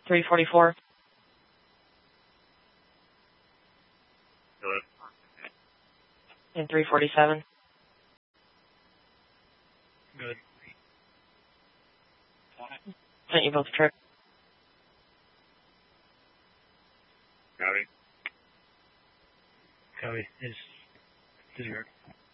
344. Good. And 347. Good. Sent you both a trip. Copy. Copy. Is your